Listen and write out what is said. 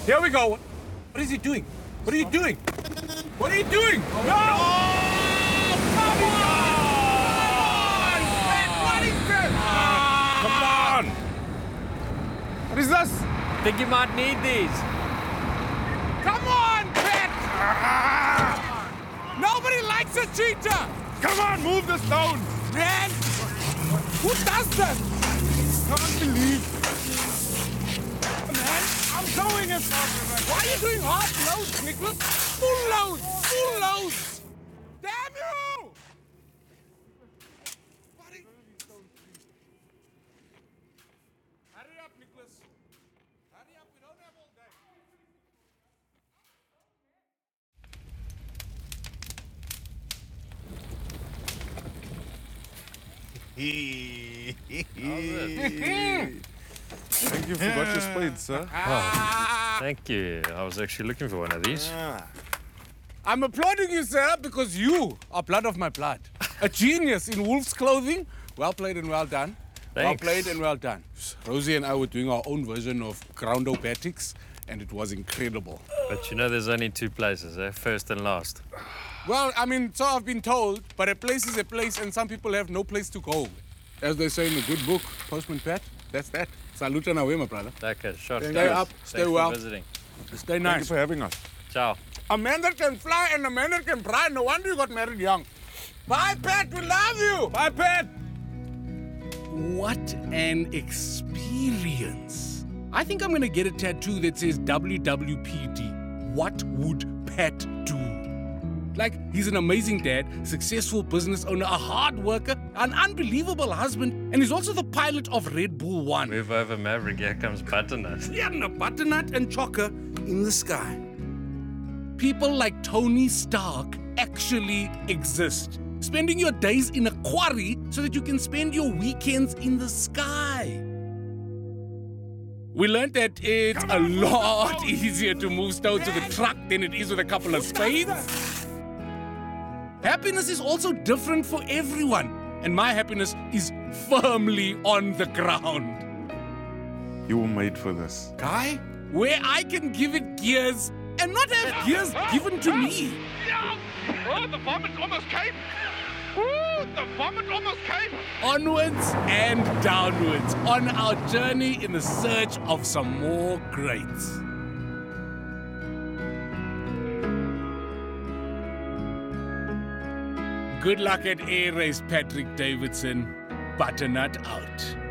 Here we go. What is he doing? What are you doing? What are you doing? No! Come on! What is this? Come on! What is this? Think you might need these. Come on, Pet! Nobody likes a cheater! Come on, move the stone! Man! Who does this? Can't believe. Man, I'm going it. Why are you doing half loads, Nicholas? Full loads! Full loads! Damn you! Hurry up, Nicholas. Hurry up, we don't have all day. Thank you for what your spade, sir. Thank you. I was actually looking for one of these. I'm applauding you, sir, because you are blood of my blood. A genius in wolf's clothing. Well played and well done. Thanks. Well played and well done. Rosie and I were doing our own version of groundobatics, and it was incredible. But you know there's only two places, eh? First and last. Well, I mean, so I've been told, but a place is a place, and some people have no place to go. As they say in the good book, Postman Pat, that's that. Salute and away, my brother. Okay, shot. Stay up, stay Thanks well. for visiting. Stay Thank you nice. for having us. Ciao. A man that can fly and a man that can fly. No wonder you got married young. Bye, Pat. We love you. Bye, Pat! What an experience. I think I'm going to get a tattoo that says WWPD. What would Pat do? Like, he's an amazing dad, successful business owner, a hard worker, an unbelievable husband, and he's also the pilot of Red Bull One. Move over, Maverick. Here comes Butternut. Yeah, and a butternut and chocker in the sky. People like Tony Stark actually exist. Spending your days in a quarry so that you can spend your weekends in the sky. We learned that it's a lot easier to move stones with a truck than it is with a couple of spades. Happiness is also different for everyone, and my happiness is firmly on the ground. You were made for this. Guy, where I can give it gears and not have gears given to me. Oh, the vomit almost came. Ooh, the vomit almost came. Onwards and downwards on our journey in the search of some more greats. Good luck at Air Race, Patrick Davidson. Butternut out.